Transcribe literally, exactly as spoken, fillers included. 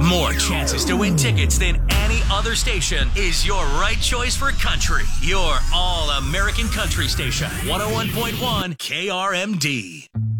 More chances to win tickets than any other station is your right choice for country. Your all-American country station, one oh one point one K R M D.